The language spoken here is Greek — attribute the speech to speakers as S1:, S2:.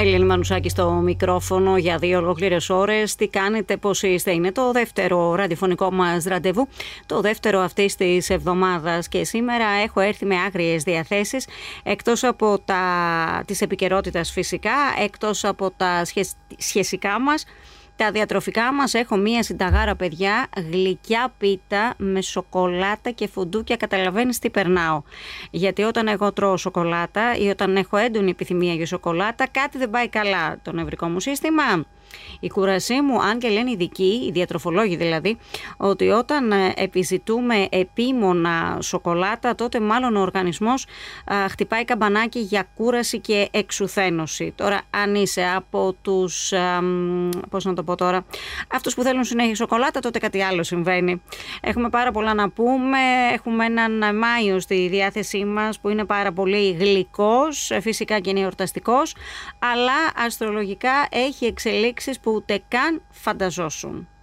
S1: Ελένη Μανουσάκη στο μικρόφωνο για 2 ολόκληρες ώρες. Τι κάνετε, πώς είστε? Είναι το δεύτερο ραδιοφωνικό μας ραντεβού, το δεύτερο αυτής της εβδομάδας, και σήμερα έχω έρθει με άγριες διαθέσεις, εκτός από της επικαιρότητας φυσικά, εκτός από τα σχεσικά μας, τα διατροφικά μας. Έχω μία συνταγάρα, παιδιά, γλυκιά πίτα με σοκολάτα και φουντούκια. Καταλαβαίνεις τι περνάω? Γιατί όταν εγώ τρώω σοκολάτα ή όταν έχω έντονη επιθυμία για σοκολάτα, κάτι δεν πάει καλά το νευρικό μου σύστημα. Η κούρασή μου, αν και λένε ειδικοί, οι διατροφολόγοι δηλαδή, ότι όταν επιζητούμε επίμονα σοκολάτα, τότε μάλλον ο οργανισμός χτυπάει καμπανάκι για κούραση και εξουθένωση. Τώρα, αν είσαι από τους, πώς να το πω τώρα, αυτούς που θέλουν συνέχεια σοκολάτα, τότε κάτι άλλο συμβαίνει. Έχουμε πάρα πολλά να πούμε. Έχουμε έναν Μάιο στη διάθεσή μας που είναι πάρα πολύ γλυκός, φυσικά και είναι εορταστικός, αλλά αστρολογικά έχει εξελίξεις που ούτε καν φανταζόσουν.